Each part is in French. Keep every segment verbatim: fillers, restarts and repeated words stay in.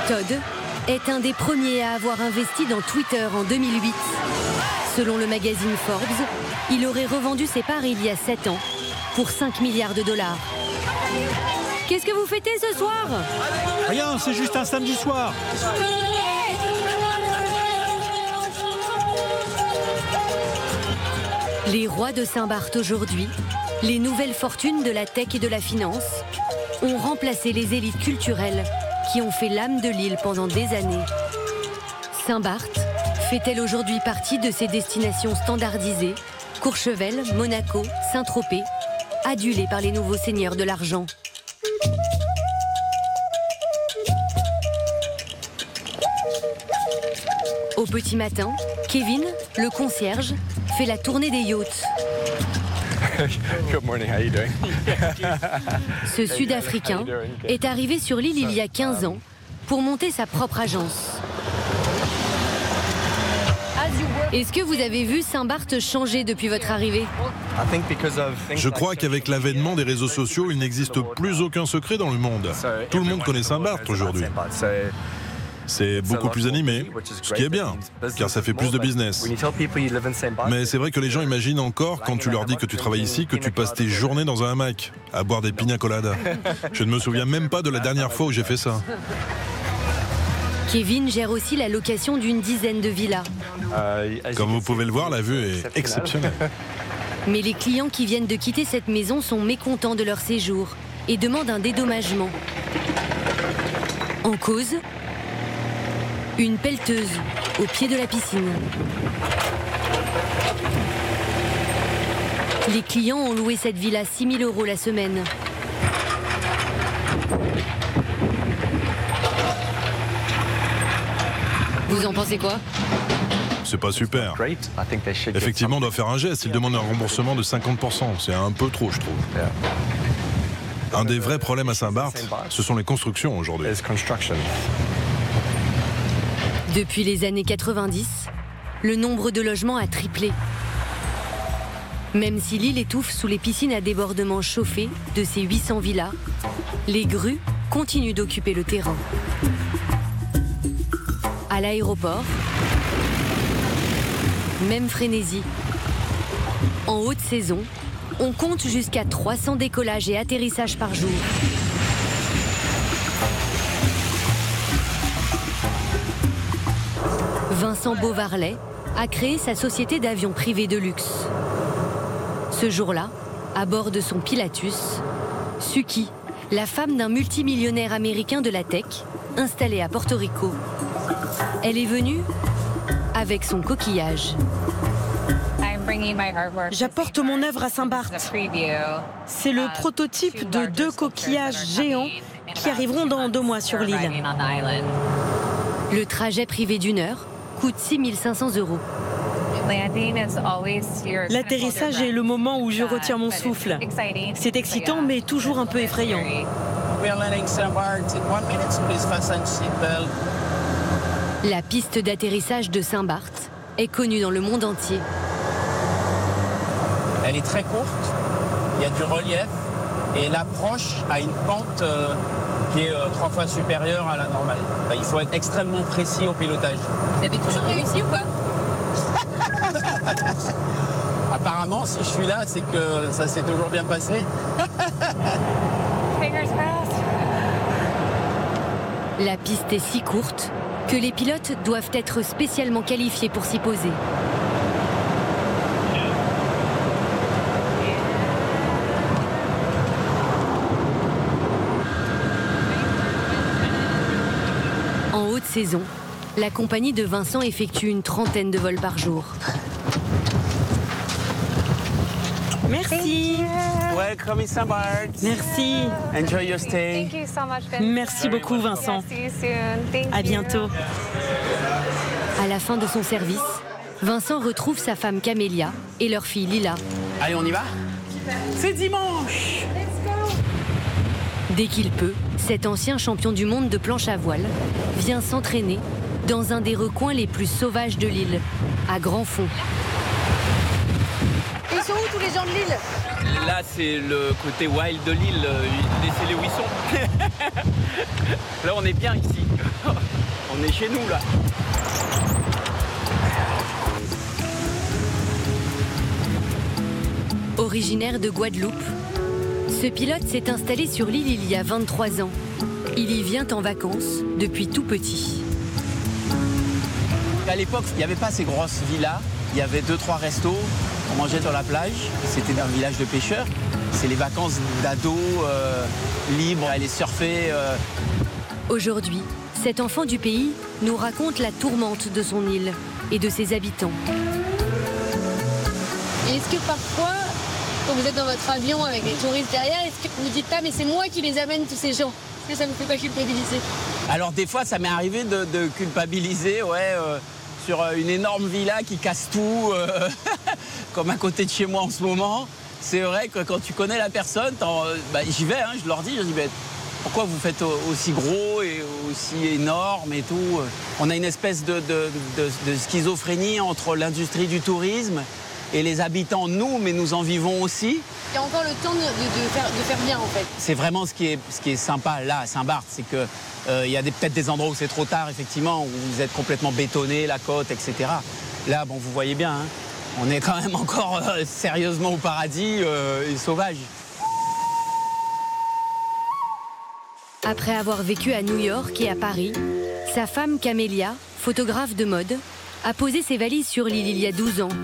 Todd est un des premiers à avoir investi dans Twitter en deux mille huit. Selon le magazine Forbes, il aurait revendu ses parts il y a sept ans pour cinq milliards de dollars. Qu'est-ce que vous fêtez ce soir? Rien, c'est juste un samedi soir. Les rois de Saint-Barth aujourd'hui, les nouvelles fortunes de la tech et de la finance, ont remplacé les élites culturelles qui ont fait l'âme de l'île pendant des années. Saint-Barth fait-elle aujourd'hui partie de ces destinations standardisées, Courchevel, Monaco, Saint-Tropez, adulées par les nouveaux seigneurs de l'argent? Au petit matin, Kevin, le concierge, fait la tournée des yachts. Good morning, how are you doing? Ce Sud-Africain est arrivé sur l'île il y a quinze ans pour monter sa propre agence. Est-ce que vous avez vu Saint-Barth changer depuis votre arrivée? Je crois qu'avec l'avènement des réseaux sociaux, il n'existe plus aucun secret dans le monde. Tout le monde connaît Saint-Barth aujourd'hui. C'est beaucoup plus animé, ce qui est bien, car ça fait plus de business. Mais c'est vrai que les gens imaginent encore, quand tu leur dis que tu travailles ici, que tu passes tes journées dans un hamac, à boire des pina coladas. Je ne me souviens même pas de la dernière fois où j'ai fait ça. Kevin gère aussi la location d'une dizaine de villas. Comme vous pouvez le voir, la vue est exceptionnelle. Mais les clients qui viennent de quitter cette maison sont mécontents de leur séjour et demandent un dédommagement. En cause, une pelleteuse au pied de la piscine. Les clients ont loué cette villa six mille euros la semaine. Vous en pensez quoi? C'est pas super. Effectivement, on doit faire un geste. Ils demandent un remboursement de cinquante pour cent. C'est un peu trop, je trouve. Un des vrais problèmes à Saint-Barth, ce sont les constructions aujourd'hui. Depuis les années quatre-vingt-dix, le nombre de logements a triplé. Même si l'île étouffe sous les piscines à débordement chauffées de ses huit cents villas, les grues continuent d'occuper le terrain. À l'aéroport, même frénésie. En haute saison, on compte jusqu'à trois cents décollages et atterrissages par jour. Vincent Beauvarlet a créé sa société d'avions privés de luxe. Ce jour-là, à bord de son Pilatus, Suki, la femme d'un multimillionnaire américain de la tech, installé à Porto Rico. Elle est venue avec son coquillage. J'apporte mon œuvre à Saint-Barth. C'est le prototype de deux coquillages géants qui arriveront dans deux mois sur l'île. Le trajet privé d'une heure coûte six mille cinq cents euros. L'atterrissage est le moment où je retiens mon souffle. C'est excitant, mais toujours un peu effrayant. La piste d'atterrissage de Saint-Barth est connue dans le monde entier. Elle est très courte, il y a du relief et l'approche a une pente euh, qui est euh, trois fois supérieure à la normale. Enfin, il faut être extrêmement précis au pilotage. Vous avez toujours réussi ou pas? Apparemment, si je suis là, c'est que ça s'est toujours bien passé. La piste est si courte que les pilotes doivent être spécialement qualifiés pour s'y poser. En haute saison, la compagnie de Vincent effectue une trentaine de vols par jour. Merci. Welcome in Saint-Barth. Merci. Enjoy your stay. Merci beaucoup, Vincent. À bientôt. À la fin de son service, Vincent retrouve sa femme Camélia et leur fille Lila. Allez, on y va? C'est dimanche. Dès qu'il peut, cet ancien champion du monde de planche à voile vient s'entraîner dans un des recoins les plus sauvages de l'île, à grand fond. Ils sont où tous les gens de l'île? Là, c'est le côté wild de l'île. Laissez-les où ils sont. Là, on est bien ici. On est chez nous, là. Originaire de Guadeloupe, ce pilote s'est installé sur l'île il y a vingt-trois ans. Il y vient en vacances depuis tout petit. À l'époque, il n'y avait pas ces grosses villas. Il y avait deux, trois restos. On mangeait sur la plage. C'était un village de pêcheurs. C'est les vacances d'ados euh, libres, aller surfer. Euh. Aujourd'hui, cet enfant du pays nous raconte la tourmente de son île et de ses habitants. Et est-ce que parfois, quand vous êtes dans votre avion avec les touristes derrière, est-ce que vous dites pas, mais c'est moi qui les amène, tous ces gens? Est-ce que ça ne vous fait pas culpabiliser? Alors des fois, ça m'est arrivé de, de culpabiliser, ouais, euh, sur une énorme villa qui casse tout, euh, comme à côté de chez moi en ce moment. C'est vrai que quand tu connais la personne, bah, j'y vais, hein, je leur dis, je dis bah, pourquoi vous faites aussi gros et aussi énorme et tout. On a une espèce de, de, de, de schizophrénie entre l'industrie du tourisme et les habitants, nous, mais nous en vivons aussi. Il y a encore le temps de, de, de, faire, de faire bien, en fait. C'est vraiment ce qui est, ce qui est sympa là, à Saint-Barth, c'est qu'il euh, y a peut-être des endroits où c'est trop tard, effectivement, où vous êtes complètement bétonné, la côte, et cetera. Là, bon, vous voyez bien, hein, on est quand même encore euh, sérieusement au paradis euh, et sauvage. Après avoir vécu à New York et à Paris, sa femme Camélia, photographe de mode, a posé ses valises sur l'île il y a douze ans.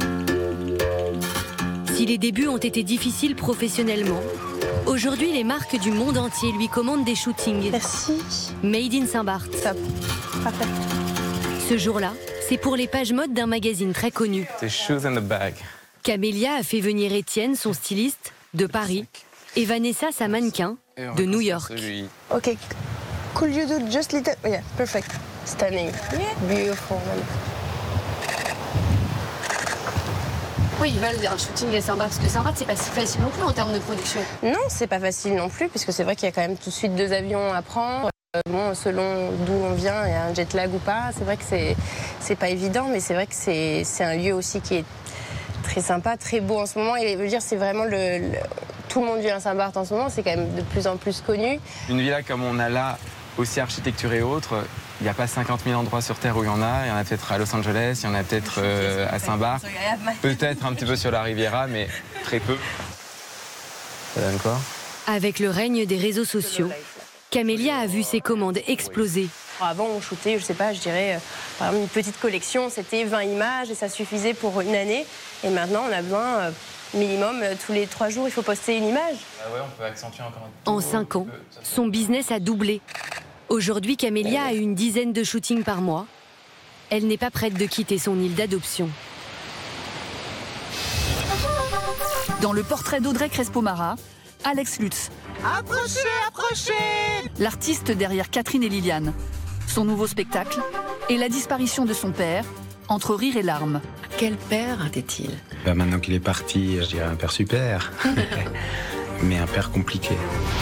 Si les débuts ont été difficiles professionnellement, aujourd'hui les marques du monde entier lui commandent des shootings. Merci. Made in Saint-Barth. Top. Parfait. Ce jour-là, c'est pour les pages mode d'un magazine très connu. The shoes in the bag. Camélia a fait venir Étienne, son styliste, de Paris, et Vanessa, sa mannequin, de New York. Ok. Could you do just little? Yeah, perfect. Stunning. Yeah. Beautiful. Oui, ils veulent un shooting à Saint-Barth, parce que Saint-Barth, c'est pas si facile non plus en termes de production. Non, c'est pas facile non plus, puisque c'est vrai qu'il y a quand même tout de suite deux avions à prendre. Euh, bon, selon d'où on vient, il y a un jet lag ou pas. C'est vrai que c'est c'est pas évident, mais c'est vrai que c'est c'est un lieu aussi qui est très sympa, très beau en ce moment. Et je veux dire, c'est vraiment le, le tout le monde vient à Saint-Barth en ce moment. C'est quand même de plus en plus connu. Une villa comme on a là, aussi architecture et autres. Il n'y a pas cinquante mille endroits sur Terre où il y en a. Il y en a peut-être à Los Angeles, il y en a peut-être euh, à Saint-Barth. Peut-être un petit peu sur la Riviera, mais très peu. Ça donne quoi? Avec le règne des réseaux sociaux, Camélia a vu ses commandes exploser. Avant, on shootait, je sais pas, je dirais, euh, par exemple, une petite collection, c'était vingt images et ça suffisait pour une année. Et maintenant, on a besoin, euh, minimum, euh, tous les trois jours, il faut poster une image. Ah ouais, on peut accentuer encore un peu. En cinq ans, son business a doublé. Aujourd'hui, Camélia a une dizaine de shootings par mois. Elle n'est pas prête de quitter son île d'adoption. Dans le portrait d'Audrey Crespo-Mara, Alex Lutz. Approchez, approchez! L'artiste derrière Catherine et Liliane. Son nouveau spectacle et la disparition de son père, entre rire et larmes. Quel père était-il? Bah maintenant qu'il est parti, je dirais un père super. Mais un père compliqué.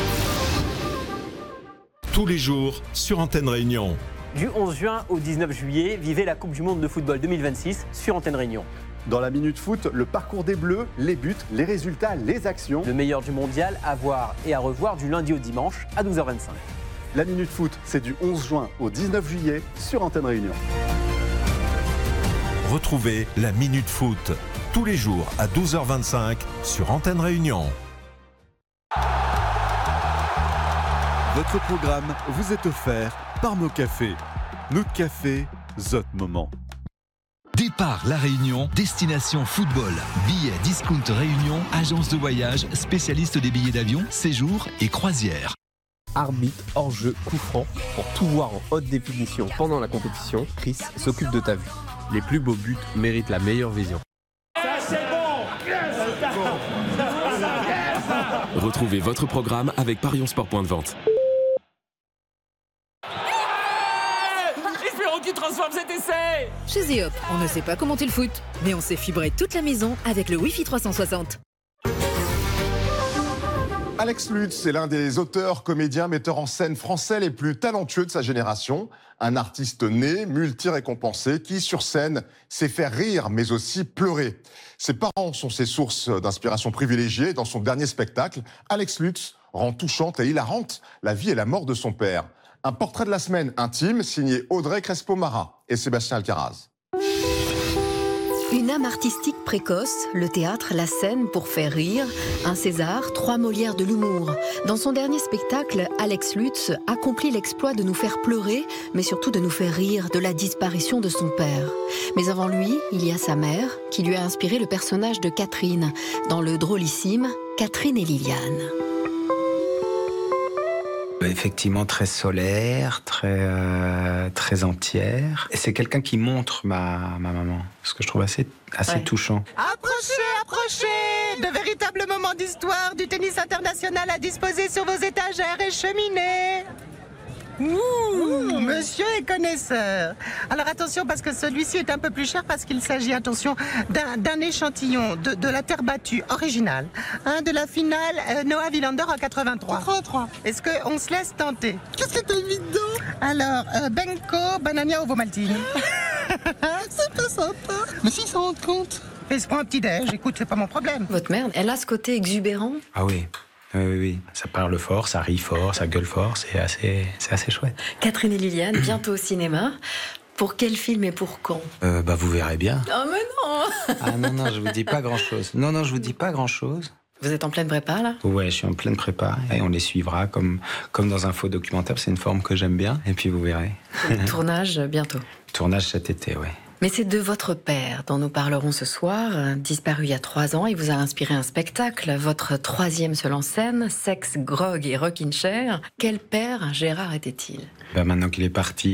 Tous les jours sur Antenne Réunion. Du onze juin au dix-neuf juillet, vivez la Coupe du Monde de football deux mille vingt-six sur Antenne Réunion. Dans la Minute Foot, le parcours des Bleus, les buts, les résultats, les actions. Le meilleur du mondial à voir et à revoir du lundi au dimanche à douze heures vingt-cinq. La Minute Foot, c'est du onze juin au dix-neuf juillet sur Antenne Réunion. Retrouvez la Minute Foot tous les jours à douze heures vingt-cinq sur Antenne Réunion. Votre programme vous est offert par nos cafés. Notre café, Zot Moment. Départ La Réunion, destination football. Billets Discount Réunion, agence de voyage, spécialiste des billets d'avion, séjours et croisières. Arbitre, hors-jeu, coup franc. Pour tout voir en haute définition pendant la compétition, Chris s'occupe de ta vue. Les plus beaux buts méritent la meilleure vision. Ça c'est bon! Retrouvez votre programme avec Parion Sport Point de Vente. Qui transforme cet essai. Chez Zeop, on ne sait pas commenter le foot, mais on sait fibrer toute la maison avec le Wi-Fi trois cent soixante. Alex Lutz est l'un des auteurs, comédiens, metteurs en scène français les plus talentueux de sa génération. Un artiste né, multi-récompensé, qui sur scène sait faire rire, mais aussi pleurer. Ses parents sont ses sources d'inspiration privilégiées. Dans son dernier spectacle, Alex Lutz rend touchante et hilarante la vie et la mort de son père. Un portrait de la semaine intime signé Audrey Crespo-Mara et Sébastien Alcaraz. Une âme artistique précoce, le théâtre, la scène pour faire rire, un César, trois Molières de l'humour. Dans son dernier spectacle, Alex Lutz accomplit l'exploit de nous faire pleurer, mais surtout de nous faire rire de la disparition de son père. Mais avant lui, il y a sa mère, qui lui a inspiré le personnage de Catherine, dans le drôlissime Catherine et Liliane. Effectivement très solaire, très, euh, très entière. Et c'est quelqu'un qui montre ma, ma maman, ce que je trouve assez, assez ouais. touchant. Approchez, approchez! De véritables moments d'histoire du tennis international à disposer sur vos étagères et cheminées. Ouh, monsieur est connaisseur. Alors attention parce que celui-ci est un peu plus cher parce qu'il s'agit, attention, d'un échantillon de, de la terre battue originale, hein, de la finale euh, Noah Vilander en quatre-vingt-trois. quatre-vingt-trois. Est-ce qu'on se laisse tenter? Qu'est-ce que t'as mis dedans? Alors, euh, Benko, Banania Ovomaltine. C'est pas sympa. Mais si, ça rend compte. Et se prend un petit déj, écoute, c'est pas mon problème. Votre mère, elle a ce côté exubérant? Ah oui. Oui, oui, oui, ça parle fort, ça rit fort, ça gueule fort, c'est assez, c'est assez chouette. Catherine et Liliane, bientôt au cinéma. Pour quel film et pour quand? euh, Bah vous verrez bien. Oh mais non. Ah non, non, je vous dis pas grand-chose. Non, non, je vous dis pas grand-chose. Vous êtes en pleine prépa, là? Ouais, je suis en pleine prépa et on les suivra comme, comme dans un faux documentaire. C'est une forme que j'aime bien et puis vous verrez. Tournage bientôt. Tournage cet été, ouais. Mais c'est de votre père dont nous parlerons ce soir, disparu il y a trois ans. Il vous a inspiré un spectacle, votre troisième seul en scène, Sexe, Grog et Rockin' Chair. Quel père Gérard était-il? Ben maintenant qu'il est parti,